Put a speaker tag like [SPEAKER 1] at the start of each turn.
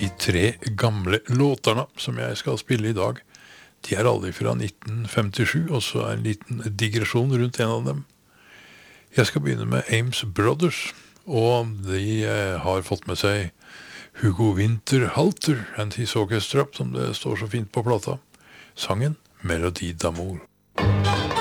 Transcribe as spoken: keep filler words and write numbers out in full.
[SPEAKER 1] De tre gamle låtarna som jeg skal spille i dag, de er alle fra nitten femtisju, og så er en liten digresjon rundt en av dem. Jeg skal begynne med Ames Brothers, og de eh, har fått med seg Hugo Winterhalter and His Orchestra, som det står så fint på plata. Sangen Melodi d'Amour.